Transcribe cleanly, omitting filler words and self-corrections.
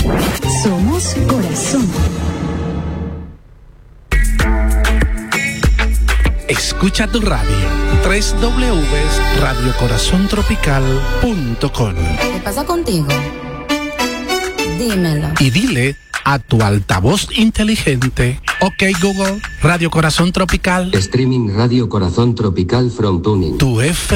Somos corazón. Escucha tu radio. www.radiocorazontropical.com. ¿Qué pasa contigo? Dímelo. Y dile a tu altavoz inteligente: OK Google, Radio Corazón Tropical. Streaming Radio Corazón Tropical from Tuning. Tu F